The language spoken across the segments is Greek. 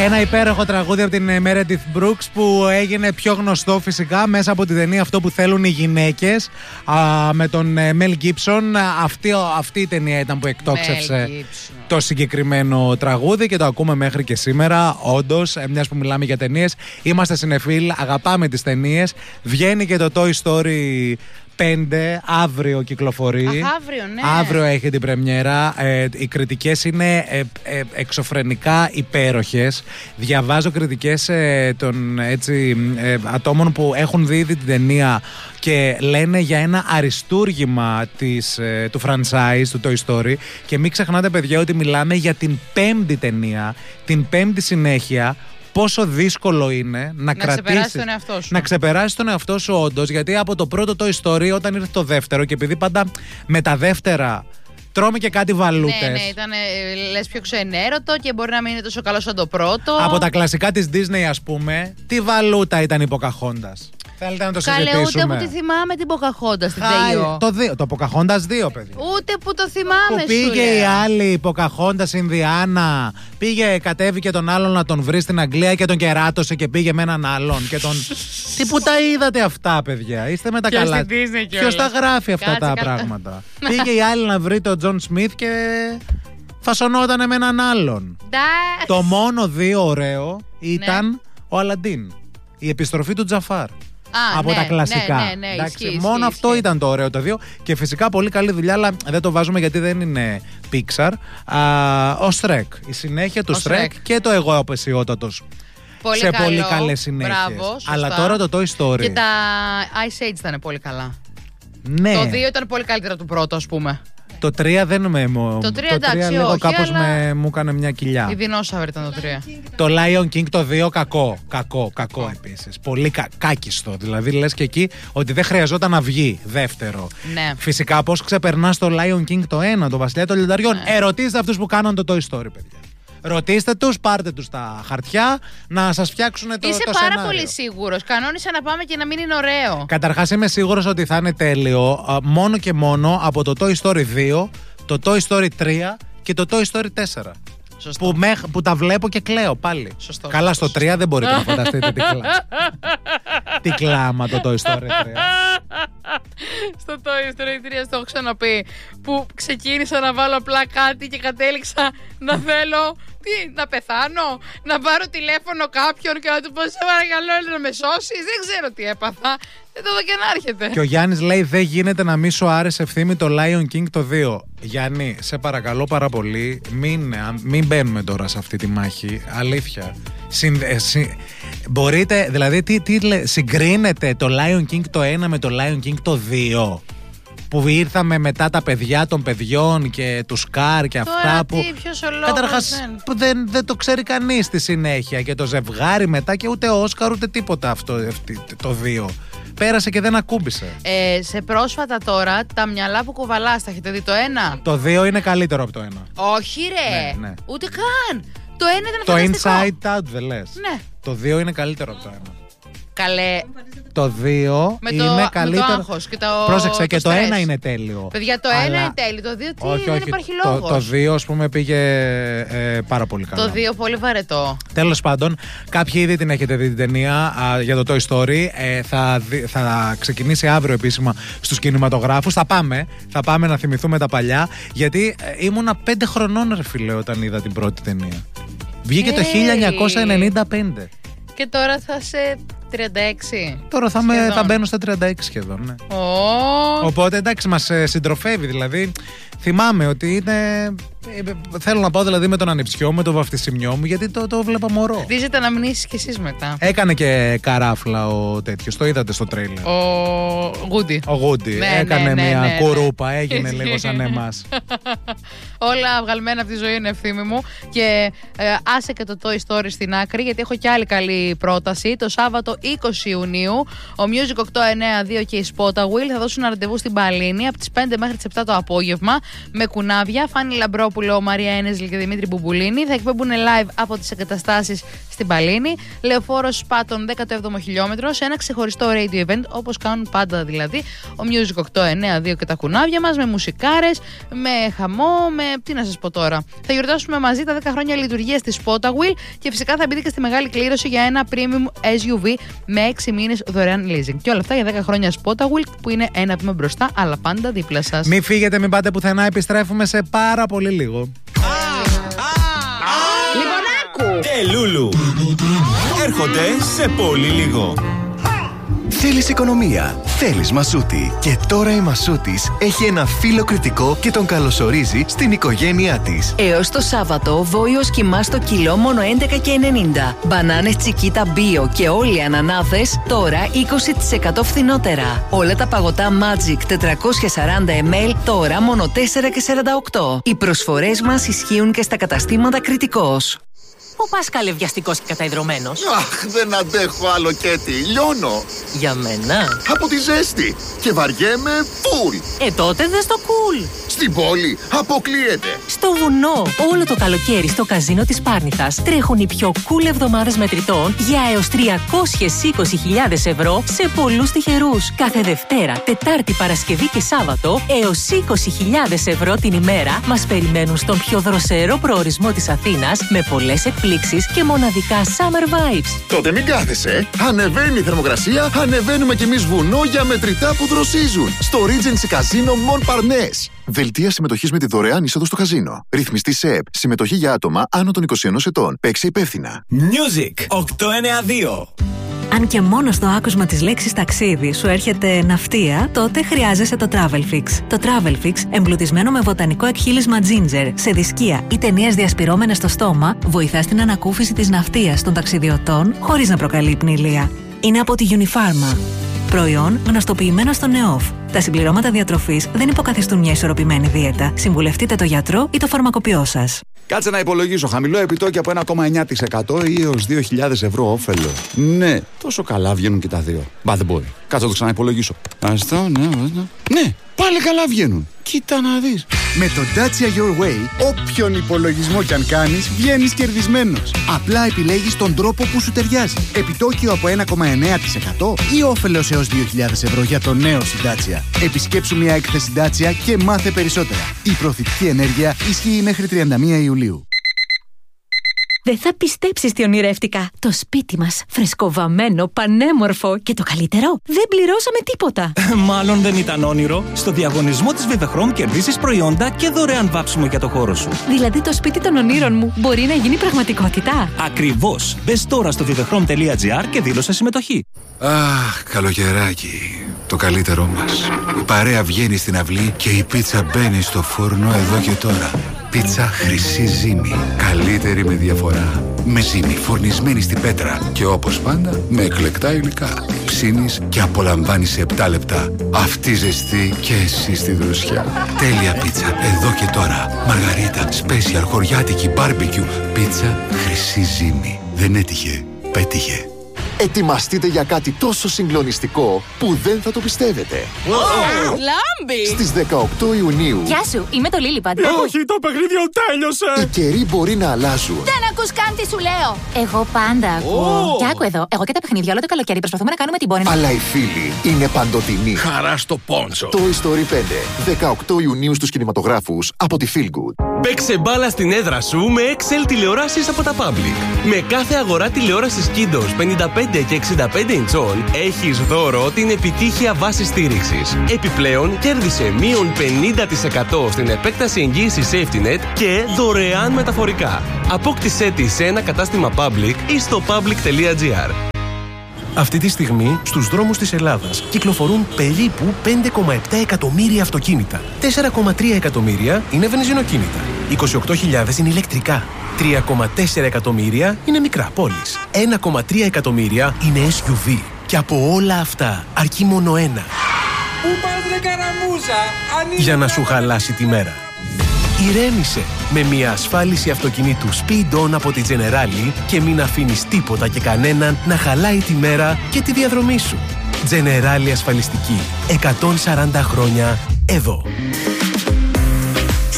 Ένα υπέροχο τραγούδι από την Meredith Brooks που έγινε πιο γνωστό φυσικά μέσα από την ταινία Αυτό που θέλουν οι γυναίκες με τον Mel Gibson. Αυτή η ταινία ήταν που εκτόξευσε το συγκεκριμένο τραγούδι και το ακούμε μέχρι και σήμερα. Όντως, μιας που μιλάμε για ταινίες, είμαστε συνεφίλ, αγαπάμε τις ταινίες. Βγαίνει και το Toy Story 5, αύριο κυκλοφορεί. Αύριο, ναι. Αύριο έχει την πρεμιέρα. Οι κριτικές είναι εξωφρενικά υπέροχες. Διαβάζω κριτικές των ατόμων που έχουν δει την ταινία και λένε για ένα αριστούργημα του franchise, του Toy Story. Και μην ξεχνάτε, παιδιά, ότι μιλάμε για την 5η ταινία, την 5η συνέχεια. Πόσο δύσκολο είναι να κρατήσεις, ξεπεράσεις τον εαυτό σου. να ξεπεράσεις τον εαυτό σου, όντως, γιατί από το πρώτο Toy Story, όταν ήρθε το δεύτερο, και επειδή πάντα με τα δεύτερα τρώμε και κάτι βαλούτες. Ναι, ήταν λες πιο ξενέρωτο και μπορεί να μην είναι τόσο καλό σαν το πρώτο. Από τα κλασικά της Disney, ας πούμε, τι βαλούτα ήταν η Pocahontas. Θέλετε να το συζητήσουμε? Καλέ, ούτε που τη θυμάμαι την Pocahontas στην ΤΕΙΟ. Το Pocahontas 2, παιδί. Ούτε που το θυμάμαι, που πήγε η άλλη η Pocahontas Ινδιάνα. Κατέβηκε τον άλλον να τον βρει στην Αγγλία και τον κεράτωσε και πήγε με έναν άλλον. Και τον... Τι που τα είδατε αυτά, παιδιά? Είστε με τα καλά. Ποιος τα γράφει αυτά τα πράγματα? Πήγε η άλλη να βρει τον Τζον Σμιθ και φασωνόταν με έναν άλλον. Το μόνο 2 ωραίο ήταν ο Αλαντίν. Η επιστροφή του Τζαφάρ. Από τα κλασικά. Ναι, ισχύει, μόνο αυτό ήταν το ωραίο το 2. Και φυσικά πολύ καλή δουλειά, αλλά δεν το βάζουμε γιατί δεν είναι Pixar. Ο Shrek. Η συνέχεια του Shrek και το εγώ απεσιότατος. Σε πολύ καλές συνέχειες. Αλλά τώρα το Toy Story. Και τα Ice Age ήταν πολύ καλά. Ναι. Το 2 ήταν πολύ καλύτερο του πρώτου, ας πούμε. Το 3 δεν με. Το 3 εντάξει, λίγο όχι, κάπως αλλά... μου έκανε μια κοιλιά. Η δεινόσαυρη ήταν το 3. Το Lion King το 2 κακό επίσης. Πολύ κάκιστο. Δηλαδή λες και εκεί ότι δεν χρειαζόταν να βγει δεύτερο. Ναι. Φυσικά πώς ξεπερνάς το Lion King το 1, το Βασιλιά των Λιονταριών? Ερωτήστε αυτούς που κάναν το Toy Story, παιδιά. Ρωτήστε τους, πάρτε τους τα χαρτιά να σας φτιάξουν το σενάριο. Είσαι πάρα πολύ σίγουρος. Κανόνισα να πάμε και να μην είναι ωραίο. Καταρχάς είμαι σίγουρος ότι θα είναι τέλειο μόνο και μόνο από το Toy Story 2, το Toy Story 3 και το Toy Story 4. Που τα βλέπω και κλαίω πάλι. Σωστό. Καλά, στο 3 δεν μπορείτε να φανταστείτε τι κλάμα το Toy Story 3. Στο Toy Story 3 το έχω ξαναπεί, που ξεκίνησα να βάλω απλά κάτι και κατέληξα να θέλω να πεθάνω, να πάρω τηλέφωνο κάποιον και να του πω σε παρακαλώ να με σώσεις. Δεν ξέρω τι έπαθα. Δεν το δω και να έρχεται. Και ο Γιάννης λέει δεν γίνεται να μη σου άρεσε, Ευθύμη, το Lion King το 2. Γιάννη, σε παρακαλώ πάρα πολύ, μην μπαίνουμε τώρα σε αυτή τη μάχη. Αλήθεια. Μπορείτε, δηλαδή συγκρίνετε το Lion King το 1 με το Lion King το 2? Που ήρθαμε μετά τα παιδιά των παιδιών και του Σκάρ και τώρα αυτά που. Καταρχάς δεν το ξέρει κανείς στη συνέχεια. Και το ζευγάρι μετά και ούτε Όσκαρ ούτε τίποτα αυτό το 2. Πέρασε και δεν ακούμπησε. Σε πρόσφατα τώρα, τα μυαλά που κουβαλάς, τα έχετε δει το 1? Το 2 είναι καλύτερο από το 1. Όχι, ρε! Ναι. Ούτε καν! Το 1 ήταν φανταστικό. Το Inside Out δεν λες? Ναι. Το 2 είναι καλύτερο από το 1. Καλέ. Το 2 είναι καλύτερο. Με το άγχος και το. Πρόσεξε, και το 1 είναι τέλειο. Παιδιά, το 1 είναι τέλειο. Το 2 δεν υπάρχει λόγος. Το 2, ας πούμε, πήγε πάρα πολύ καλά. Το 2 πολύ βαρετό. Τέλος πάντων, κάποιοι ήδη την έχετε δει την ταινία για το Toy Story. Θα ξεκινήσει αύριο επίσημα στους κινηματογράφους. Θα πάμε να θυμηθούμε τα παλιά. Γιατί ήμουνα 5 χρονών, ρε φίλε, όταν είδα την πρώτη ταινία. Βγήκε το 1995. Και τώρα θα σε 36. Τώρα θα μπαίνω στα 36 σχεδόν, ναι. Οπότε εντάξει, μας συντροφεύει, δηλαδή. Θυμάμαι ότι είναι. Θέλω να πάω δηλαδή με τον ανιψιό μου, με τον βαφτισιμιό μου, γιατί το βλέπα μωρό. Δίζετε να μνήσεις κι εσείς μετά. Έκανε και καράφλα ο τέτοιος, το είδατε στο τρέιλερ. Ο Γούντι. Έκανε μια κουρούπα, έγινε λίγο σαν εμάς. Όλα βγαλμένα από τη ζωή είναι, Ευθύμη μου. Και άσε και το Toy Story στην άκρη, γιατί έχω κι άλλη καλή πρόταση. Το Σάββατο 20 Ιουνίου, ο Music 892 και η Spotawheel θα δώσουν ραντεβού στην Παλίνη από τις 5 μέχρι τις 7 το απόγευμα με κουνάβια, Φάνη Λαμπρό Μιχαλόπουλο, Μαρία Ένεσλη και Δημήτρη Μπουμπουλίνη. Θα εκπέμπουν live από τις εγκαταστάσεις στην Παλίνη. Λεωφόρος Σπάτων, 17ο χιλιόμετρο, σε ένα ξεχωριστό radio event, όπως κάνουν πάντα δηλαδή. Ο Music 892 και τα κουνάβια μας, με μουσικάρες, με χαμό, με. Τι να σας πω τώρα. Θα γιορτάσουμε μαζί τα 10 χρόνια λειτουργίας της Spotawill και φυσικά θα μπείτε και στη μεγάλη κλήρωση για ένα premium SUV με 6 μήνες δωρεάν leasing. Και όλα αυτά για 10 χρόνια Spotawill, που είναι ένα βήμα μπροστά, αλλά πάντα δίπλα σας. Μην φύγετε, μην πάτε πουθενά, επιστρέφουμε σε πάρα πολύ λίγο. Λιμονάκου και Λούλου έρχονται σε πολύ λίγο. Θέλεις οικονομία, θέλεις Μασούτη. Και τώρα η Μασούτης έχει ένα φύλλο κριτικό και τον καλωσορίζει στην οικογένειά της. Έως το Σάββατο, βόηος κιμά στο κιλό μόνο 11,90. Μπανάνες Τσικίτα Bio και όλοι οι ανανάδες τώρα 20% φθηνότερα. Όλα τα παγωτά Magic 440 ml τώρα μόνο 4,48. Οι προσφορές μας ισχύουν και στα καταστήματα Κριτικός. Πού πας καλευδιαστικός και καταϊδρωμένος? Αχ, δεν αντέχω άλλο Κέτι, λιώνω. Για μένα? Από τη ζέστη και βαριέμαι φουλ. Τότε δες το cool. Στην πόλη αποκλείεται. Στο βουνό, όλο το καλοκαίρι στο καζίνο της Πάρνηθας τρέχουν οι πιο cool εβδομάδες μετρητών για έως 320.000 ευρώ σε πολλούς τυχερούς. Κάθε Δευτέρα, Τετάρτη, Παρασκευή και Σάββατο έως 20.000 ευρώ την ημέρα μας περιμένουν στον πιο δροσερό προορισμό της Αθήνας με πολλές εκπλήξεις και μοναδικά summer vibes. Τότε μην κάθεσαι. Ανεβαίνει η θερμοκρασία, ανεβαίνουμε κι εμείς βουνό για μετρητά που δροσίζουν. Στο Regency Casino Mon Parnasse. Δελτία συμμετοχής με τη δωρεάν είσοδο στο καζίνο. Ρυθμιστή σε ΕΠ. Συμμετοχή για άτομα άνω των 21 ετών. Παίξε υπεύθυνα. Music 892. Αν και μόνο στο άκουσμα της λέξης ταξίδι σου έρχεται ναυτία, τότε χρειάζεσαι το Travelfix. Το Travelfix, εμπλουτισμένο με βοτανικό εκχύλισμα ginger, σε δισκία ή ταινίες διασπυρώμενες στο στόμα, βοηθά στην ανακούφιση της ναυτίας των ταξιδιωτών χωρίς να προκαλεί πνηλία. Είναι από τη Unifarma. Προϊόν γνωστοποιημένο στο ΝΕΟΦ. Τα συμπληρώματα διατροφής δεν υποκαθιστούν μια ισορροπημένη δίαιτα. Συμβουλευτείτε το γιατρό ή το φαρμακοποιό σας. Κάτσε να υπολογίσω. Χαμηλό επιτόκιο από 1,9% ή έως 2.000 ευρώ όφελο. Ναι, τόσο καλά βγαίνουν και τα δύο. Bad boy. Κάτσε να το ξαναυπολογίσω. Αυτό, ναι, πάλι καλά βγαίνουν. Κοίτα να δεις. Με το Dacia Your Way, όποιον υπολογισμό κι αν κάνεις, βγαίνεις κερδισμένος. Απλά επιλέγεις τον τρόπο που σου ταιριάζει. Επιτόκιο από 1,9% ή όφελος έως 2.000 ευρώ για το νέο Dacia. Επισκέψου μια έκθεση Dacia και μάθε περισσότερα. Η προθητική ενέργεια ισχύει μέχρι 31 Ιουλίου. Δεν θα πιστέψεις τι ονειρεύτηκα. Το σπίτι μας, φρεσκοβαμμένο, πανέμορφο και το καλύτερο, δεν πληρώσαμε τίποτα. Μάλλον δεν ήταν όνειρο. Στο διαγωνισμό της Vivechrome κερδίσεις προϊόντα και δωρεάν βάψιμο για το χώρο σου. Δηλαδή το σπίτι των ονείρων μου μπορεί να γίνει πραγματικότητα. Ακριβώς. Μπες τώρα στο vivechrome.gr και δήλωσε συμμετοχή. Αχ, καλοκαιράκι. Το καλύτερό μας. Η παρέα βγαίνει στην αυλή και η πίτσα μπαίνει στο φούρνο εδώ και τώρα. Πίτσα Χρυσή Ζύμη. Καλύτερη με διαφορά. Με ζύμη φουρνισμένη στην πέτρα. Και όπως πάντα με εκλεκτά υλικά. Ψήνεις και απολαμβάνεις σε 7 λεπτά. Αυτή ζεστή και εσύ στη δροσιά. Τέλεια πίτσα εδώ και τώρα. Μαργαρίτα, special, χωριάτικη, barbecue. Πίτσα Χρυσή Ζύμη. Δεν έτυχε, πέτυχε. Ετοιμαστείτε για κάτι τόσο συγκλονιστικό που δεν θα το πιστεύετε. Λάμπη! Στις 18 Ιουνίου. Γεια σου, είμαι το Λίλιπαντ. Όχι, το παιχνίδι τέλειωσε. Οι καιροί μπορεί να αλλάζουν. Δεν ακούς καν τι σου λέω. Εγώ πάντα ακούω. Και άκου εδώ, εγώ και τα παιχνίδια όλο το καλοκαίρι προσπαθούμε να κάνουμε την πόρνη. Αλλά οι φίλοι είναι παντοτινοί. Χαρά στο πόντσο. Toy Story 5. 18 Ιουνίου στους κινηματογράφους από τη Feel Good. Παίξε μπάλα στην έδρα σου με Excel τηλεοράσεις από τα Public. Με κάθε αγορά τηλεόρασης Kindos 55 και 65 ιντσών έχεις δώρο την επιτύχεια βάση στήριξης. Επιπλέον κέρδισε μείον 50% στην επέκταση εγγύησης SafetyNet και δωρεάν μεταφορικά. Απόκτησέ τη σε ένα κατάστημα Public ή στο public.gr. Αυτή τη στιγμή στους δρόμους της Ελλάδας κυκλοφορούν περίπου 5,7 εκατομμύρια αυτοκίνητα. 4,3 εκατομμύρια είναι βενζινοκίνητα. 28.000 είναι ηλεκτρικά. 3,4 εκατομμύρια είναι μικρά πόλεις. 1,3 εκατομμύρια είναι SUV. Και από όλα αυτά αρκεί μόνο ένα. Πού πας ρε καραμούζα, για να σου χαλάσει τη μέρα. Ηρέμησε με μια ασφάλιση αυτοκινήτου Speed On από τη Generali και μην αφήνεις τίποτα και κανέναν να χαλάει τη μέρα και τη διαδρομή σου. Generali ασφαλιστική. 140 χρόνια εδώ.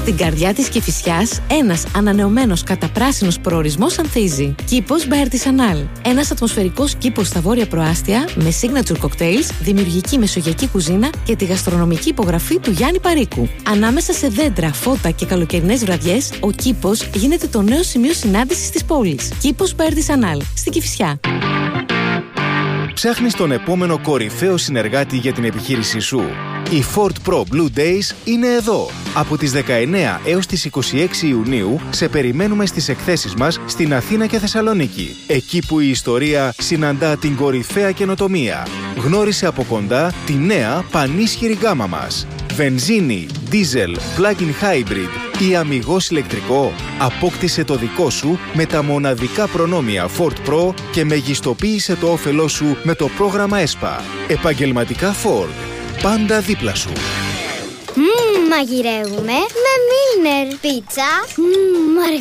Στην καρδιά της Κηφισιάς, ένας ανανεωμένος καταπράσινος προορισμός ανθίζει. Κήπος by Artisanal. Ένας ατμοσφαιρικός κήπος στα βόρεια προάστια με signature cocktails, δημιουργική μεσογειακή κουζίνα και τη γαστρονομική υπογραφή του Γιάννη Παρίκου. Ανάμεσα σε δέντρα, φώτα και καλοκαιρινές βραδιές, ο κήπος γίνεται το νέο σημείο συνάντησης της πόλης. Κήπος by Artisanal. Στην Κηφισιά. Ψάχνεις τον επόμενο κορυφαίο συνεργάτη για την επιχείρησή σου. Οι Ford Pro Blue Days είναι εδώ. Από τις 19 έως τις 26 Ιουνίου σε περιμένουμε στις εκθέσεις μας στην Αθήνα και Θεσσαλονίκη. Εκεί που η ιστορία συναντά την κορυφαία καινοτομία. Γνώρισε από κοντά τη νέα πανίσχυρη γκάμα μας. Βενζίνη, diesel, plug-in hybrid ή αμιγώς ηλεκτρικό. Απόκτησε το δικό σου με τα μοναδικά προνόμια Ford Pro και μεγιστοποίησε το όφελό σου με το πρόγραμμα ESPA. Επαγγελματικά Ford. Πάντα δίπλα σου. Μαγειρεύουμε με Milner. Πίτσα,